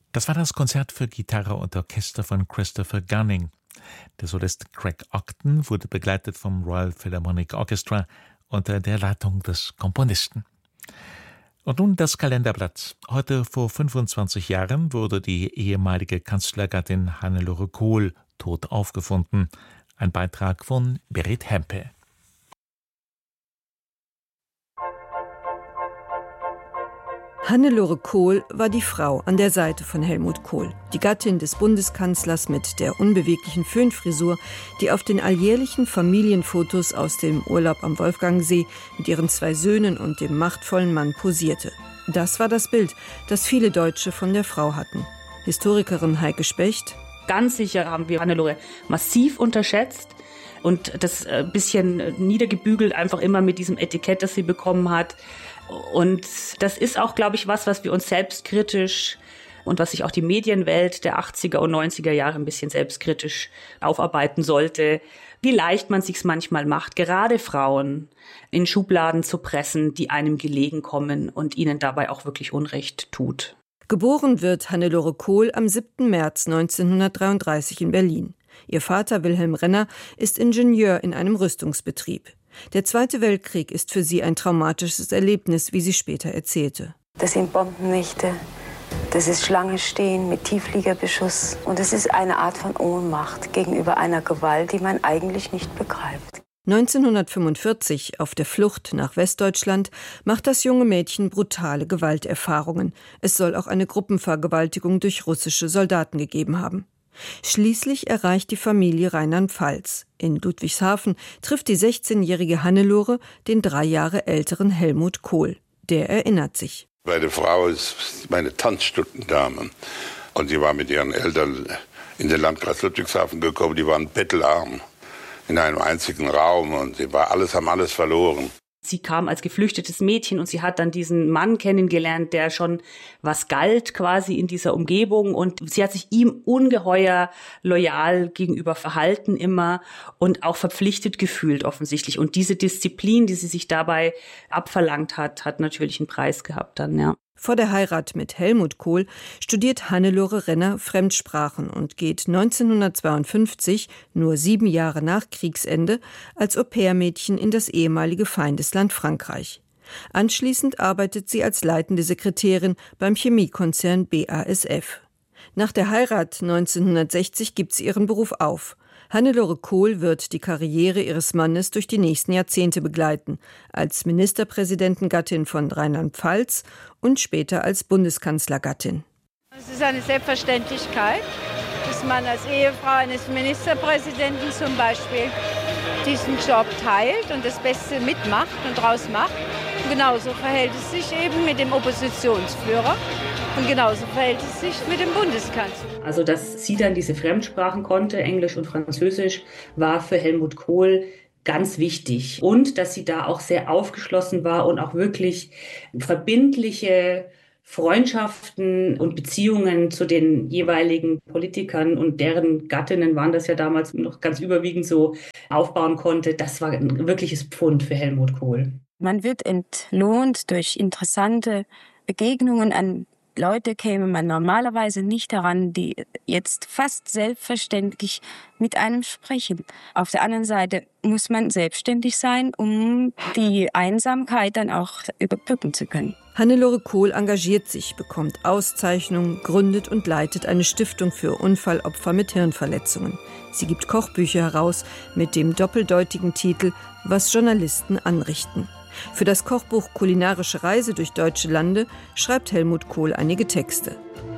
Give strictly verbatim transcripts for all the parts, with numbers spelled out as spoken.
Das war das Konzert für Gitarre und Orchester von Christopher Gunning. Der Solist Craig Ogden wurde begleitet vom Royal Philharmonic Orchestra unter der Leitung des Komponisten. Und nun das Kalenderblatt. Heute vor fünfundzwanzig Jahren wurde die ehemalige Kanzlergattin Hannelore Kohl tot aufgefunden. Ein Beitrag von Berit Hempe. Hannelore Kohl war die Frau an der Seite von Helmut Kohl, die Gattin des Bundeskanzlers mit der unbeweglichen Föhnfrisur, die auf den alljährlichen Familienfotos aus dem Urlaub am Wolfgangsee mit ihren zwei Söhnen und dem machtvollen Mann posierte. Das war das Bild, das viele Deutsche von der Frau hatten. Historikerin Heike Specht: Ganz sicher haben wir Hannelore massiv unterschätzt und das ein bisschen niedergebügelt, einfach immer mit diesem Etikett, das sie bekommen hat. Und das ist auch, glaube ich, was, was wir uns selbstkritisch und was sich auch die Medienwelt der achtziger und neunziger Jahre ein bisschen selbstkritisch aufarbeiten sollte. Wie leicht man sich's manchmal macht, gerade Frauen in Schubladen zu pressen, die einem gelegen kommen und ihnen dabei auch wirklich Unrecht tut. Geboren wird Hannelore Kohl am siebten März neunzehnhundertdreiunddreißig in Berlin. Ihr Vater Wilhelm Renner ist Ingenieur in einem Rüstungsbetrieb. Der Zweite Weltkrieg ist für sie ein traumatisches Erlebnis, wie sie später erzählte. Das sind Bombennächte, das ist Schlange stehen mit Tieffliegerbeschuss. Und es ist eine Art von Ohnmacht gegenüber einer Gewalt, die man eigentlich nicht begreift. neunzehnhundertfünfundvierzig, auf der Flucht nach Westdeutschland, macht das junge Mädchen brutale Gewalterfahrungen. Es soll auch eine Gruppenvergewaltigung durch russische Soldaten gegeben haben. Schließlich erreicht die Familie Rheinland-Pfalz. In Ludwigshafen trifft die sechzehnjährige Hannelore den drei Jahre älteren Helmut Kohl. Der erinnert sich. Meine Frau ist meine Tanzstundendame. Und sie war mit ihren Eltern in den Landkreis Ludwigshafen gekommen. Die waren bettelarm in einem einzigen Raum und sie war alles, haben alles verloren. Sie kam als geflüchtetes Mädchen und sie hat dann diesen Mann kennengelernt, der schon was galt quasi in dieser Umgebung, und sie hat sich ihm ungeheuer loyal gegenüber verhalten immer und auch verpflichtet gefühlt offensichtlich. Und diese Disziplin, die sie sich dabei abverlangt hat, hat natürlich einen Preis gehabt dann, ja. Vor der Heirat mit Helmut Kohl studiert Hannelore Renner Fremdsprachen und geht neunzehnhundertzweiundfünfzig, nur sieben Jahre nach Kriegsende, als Au-pair-Mädchen in das ehemalige Feindesland Frankreich. Anschließend arbeitet sie als leitende Sekretärin beim Chemiekonzern B A S F. Nach der Heirat neunzehnhundertsechzig gibt sie ihren Beruf auf. Hannelore Kohl wird die Karriere ihres Mannes durch die nächsten Jahrzehnte begleiten, als Ministerpräsidentengattin von Rheinland-Pfalz und später als Bundeskanzlergattin. Es ist eine Selbstverständlichkeit, dass man als Ehefrau eines Ministerpräsidenten zum Beispiel diesen Job teilt und das Beste mitmacht und draus macht. Und genauso verhält es sich eben mit dem Oppositionsführer. Und genauso verhält es sich mit dem Bundeskanzler. Also, dass sie dann diese Fremdsprachen konnte, Englisch und Französisch, war für Helmut Kohl ganz wichtig. Und dass sie da auch sehr aufgeschlossen war und auch wirklich verbindliche Freundschaften und Beziehungen zu den jeweiligen Politikern und deren Gattinnen waren das ja damals noch ganz überwiegend so, aufbauen konnte. Das war ein wirkliches Pfund für Helmut Kohl. Man wird entlohnt durch interessante Begegnungen. An Leute käme man normalerweise nicht heran, die jetzt fast selbstverständlich mit einem sprechen. Auf der anderen Seite muss man selbstständig sein, um die Einsamkeit dann auch überbrücken zu können. Hannelore Kohl engagiert sich, bekommt Auszeichnungen, gründet und leitet eine Stiftung für Unfallopfer mit Hirnverletzungen. Sie gibt Kochbücher heraus mit dem doppeldeutigen Titel »Was Journalisten anrichten«. Für das Kochbuch Kulinarische Reise durch deutsche Lande schreibt Helmut Kohl einige Texte.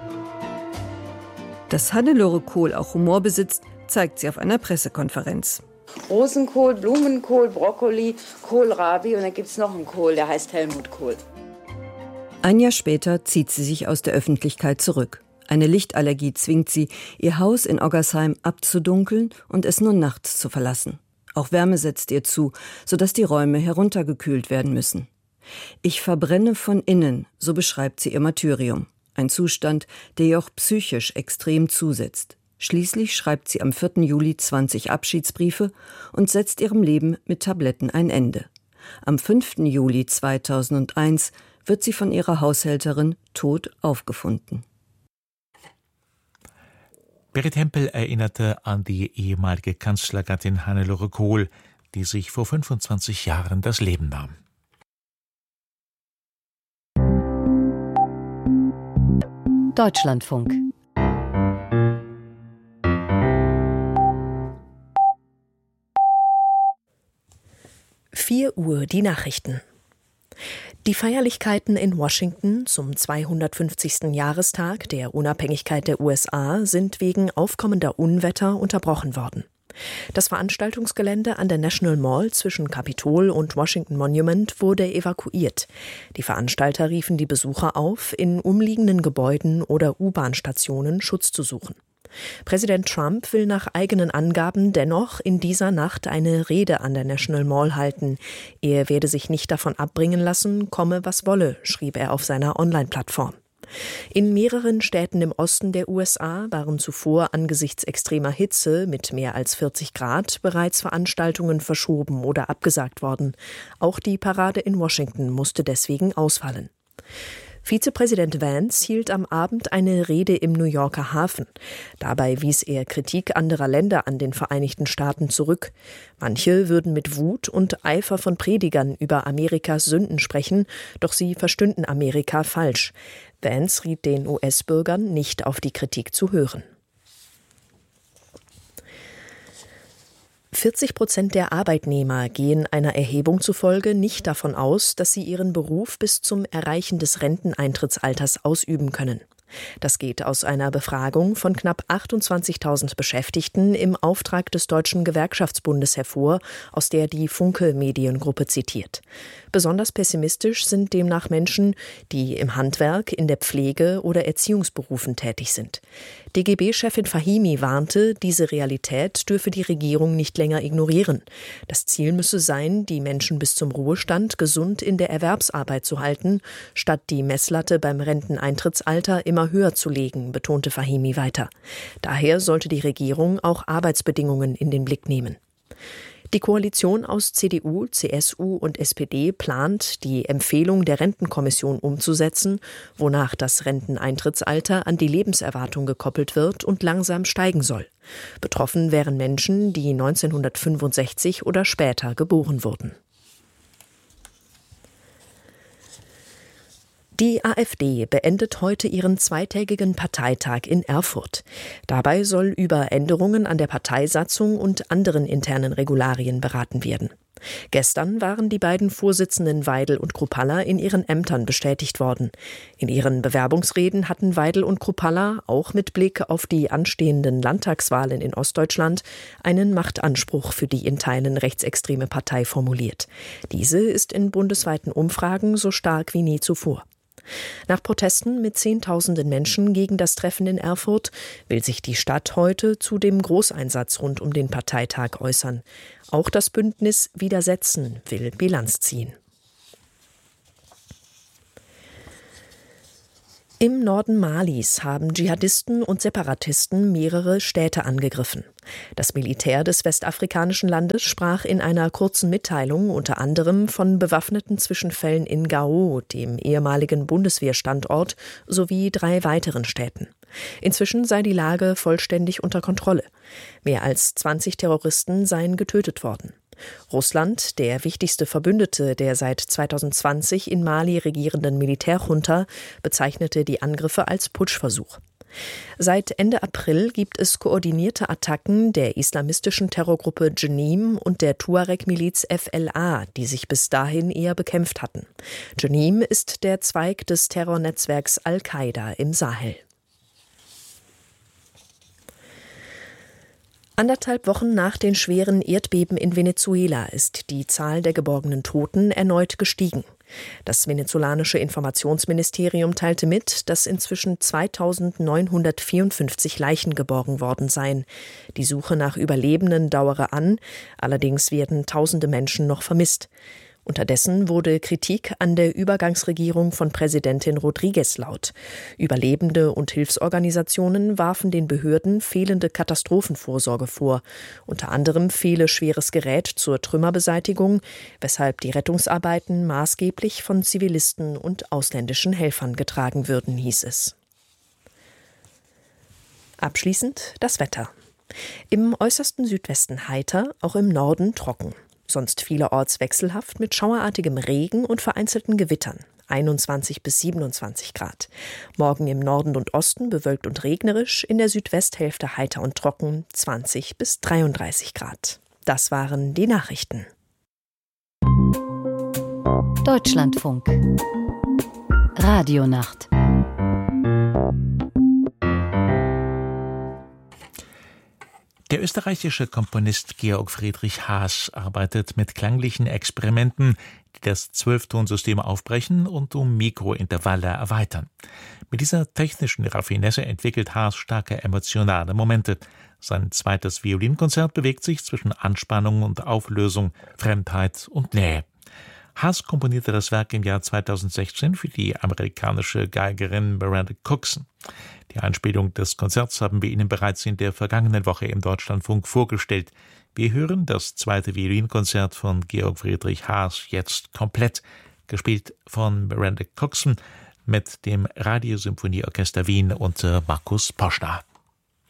Dass Hannelore Kohl auch Humor besitzt, zeigt sie auf einer Pressekonferenz. Rosenkohl, Blumenkohl, Brokkoli, Kohlrabi und dann gibt es noch einen Kohl, der heißt Helmut Kohl. Ein Jahr später zieht sie sich aus der Öffentlichkeit zurück. Eine Lichtallergie zwingt sie, ihr Haus in Oggersheim abzudunkeln und es nur nachts zu verlassen. Auch Wärme setzt ihr zu, sodass die Räume heruntergekühlt werden müssen. Ich verbrenne von innen, so beschreibt sie ihr Martyrium. Ein Zustand, der ihr auch psychisch extrem zusetzt. Schließlich schreibt sie am vierten Juli zwanzig Abschiedsbriefe und setzt ihrem Leben mit Tabletten ein Ende. Am fünften Juli zweitausendeins wird sie von ihrer Haushälterin tot aufgefunden. Berit Hempel erinnerte an die ehemalige Kanzlergattin Hannelore Kohl, die sich vor fünfundzwanzig Jahren das Leben nahm. Deutschlandfunk. vier Uhr die Nachrichten. Die Feierlichkeiten in Washington zum zweihundertfünfzigsten Jahrestag der Unabhängigkeit der U S A sind wegen aufkommender Unwetter unterbrochen worden. Das Veranstaltungsgelände an der National Mall zwischen Kapitol und Washington Monument wurde evakuiert. Die Veranstalter riefen die Besucher auf, in umliegenden Gebäuden oder U-Bahn-Stationen Schutz zu suchen. Präsident Trump will nach eigenen Angaben dennoch in dieser Nacht eine Rede an der National Mall halten. Er werde sich nicht davon abbringen lassen, komme was wolle, schrieb er auf seiner Online-Plattform. In mehreren Städten im Osten der U S A waren zuvor angesichts extremer Hitze mit mehr als vierzig Grad bereits Veranstaltungen verschoben oder abgesagt worden. Auch die Parade in Washington musste deswegen ausfallen. Vizepräsident Vance hielt am Abend eine Rede im New Yorker Hafen. Dabei wies er Kritik anderer Länder an den Vereinigten Staaten zurück. Manche würden mit Wut und Eifer von Predigern über Amerikas Sünden sprechen, doch sie verstünden Amerika falsch. Vance riet den U S-Bürgern, nicht auf die Kritik zu hören. vierzig Prozent der Arbeitnehmer gehen einer Erhebung zufolge nicht davon aus, dass sie ihren Beruf bis zum Erreichen des Renteneintrittsalters ausüben können. Das geht aus einer Befragung von knapp achtundzwanzigtausend Beschäftigten im Auftrag des Deutschen Gewerkschaftsbundes hervor, aus der die Funke Mediengruppe zitiert. Besonders pessimistisch sind demnach Menschen, die im Handwerk, in der Pflege oder Erziehungsberufen tätig sind. D G B-Chefin Fahimi warnte, diese Realität dürfe die Regierung nicht länger ignorieren. Das Ziel müsse sein, die Menschen bis zum Ruhestand gesund in der Erwerbsarbeit zu halten, statt die Messlatte beim Renteneintrittsalter immer höher zu legen, betonte Fahimi weiter. Daher sollte die Regierung auch Arbeitsbedingungen in den Blick nehmen. Die Koalition aus C D U, C S U und S P D plant, die Empfehlung der Rentenkommission umzusetzen, wonach das Renteneintrittsalter an die Lebenserwartung gekoppelt wird und langsam steigen soll. Betroffen wären Menschen, die neunzehnhundertfünfundsechzig oder später geboren wurden. Die AfD beendet heute ihren zweitägigen Parteitag in Erfurt. Dabei soll über Änderungen an der Parteisatzung und anderen internen Regularien beraten werden. Gestern waren die beiden Vorsitzenden Weidel und Kruppalla in ihren Ämtern bestätigt worden. In ihren Bewerbungsreden hatten Weidel und Kruppalla auch mit Blick auf die anstehenden Landtagswahlen in Ostdeutschland einen Machtanspruch für die in Teilen rechtsextreme Partei formuliert. Diese ist in bundesweiten Umfragen so stark wie nie zuvor. Nach Protesten mit Zehntausenden Menschen gegen das Treffen in Erfurt will sich die Stadt heute zu dem Großeinsatz rund um den Parteitag äußern. Auch das Bündnis Widersetzen will Bilanz ziehen. Im Norden Malis haben Dschihadisten und Separatisten mehrere Städte angegriffen. Das Militär des westafrikanischen Landes sprach in einer kurzen Mitteilung unter anderem von bewaffneten Zwischenfällen in Gao, dem ehemaligen Bundeswehrstandort, sowie drei weiteren Städten. Inzwischen sei die Lage vollständig unter Kontrolle. Mehr als zwanzig Terroristen seien getötet worden. Russland, der wichtigste Verbündete der seit zweitausendzwanzig in Mali regierenden Militärjunta, bezeichnete die Angriffe als Putschversuch. Seit Ende April gibt es koordinierte Attacken der islamistischen Terrorgruppe Jenim und der Tuareg-Miliz F L A, die sich bis dahin eher bekämpft hatten. Jenim ist der Zweig des Terrornetzwerks Al-Qaida im Sahel. Anderthalb Wochen nach den schweren Erdbeben in Venezuela ist die Zahl der geborgenen Toten erneut gestiegen. Das venezolanische Informationsministerium teilte mit, dass inzwischen zweitausendneunhundertvierundfünfzig Leichen geborgen worden seien. Die Suche nach Überlebenden dauere an, allerdings werden tausende Menschen noch vermisst. Unterdessen wurde Kritik an der Übergangsregierung von Präsidentin Rodriguez laut. Überlebende und Hilfsorganisationen warfen den Behörden fehlende Katastrophenvorsorge vor. Unter anderem fehle schweres Gerät zur Trümmerbeseitigung, weshalb die Rettungsarbeiten maßgeblich von Zivilisten und ausländischen Helfern getragen würden, hieß es. Abschließend das Wetter. Im äußersten Südwesten heiter, auch im Norden trocken. Sonst vielerorts wechselhaft mit schauerartigem Regen und vereinzelten Gewittern. einundzwanzig bis siebenundzwanzig Grad. Morgen im Norden und Osten bewölkt und regnerisch, in der Südwesthälfte heiter und trocken, zwanzig bis dreiunddreißig Grad. Das waren die Nachrichten. Deutschlandfunk. Radionacht. Der österreichische Komponist Georg Friedrich Haas arbeitet mit klanglichen Experimenten, die das Zwölftonsystem aufbrechen und um Mikrointervalle erweitern. Mit dieser technischen Raffinesse entwickelt Haas starke emotionale Momente. Sein zweites Violinkonzert bewegt sich zwischen Anspannung und Auflösung, Fremdheit und Nähe. Haas komponierte das Werk im Jahr zweitausendsechzehn für die amerikanische Geigerin Miranda Coxon. Die Einspielung des Konzerts haben wir Ihnen bereits in der vergangenen Woche im Deutschlandfunk vorgestellt. Wir hören das zweite Violinkonzert von Georg Friedrich Haas jetzt komplett, gespielt von Miranda Coxon mit dem Radiosymphonieorchester Wien unter Markus Poschner.